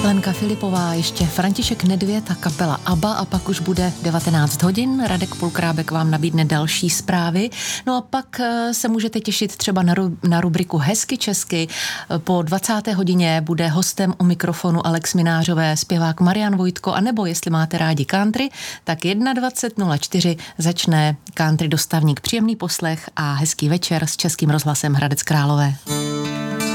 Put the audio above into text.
Lenka Filipová, ještě František Nedvěd a kapela ABBA a pak už bude 19 hodin. Radek Pulkrábek vám nabídne další zprávy. No a pak se můžete těšit třeba na rubriku Hezky česky. Po 20. hodině bude hostem u mikrofonu Alex Minářové zpěvák Marian Vojtko, a nebo jestli máte rádi country, tak 21:04 začne country dostavník. Příjemný poslech a hezký večer s Českým rozhlasem Hradec Králové.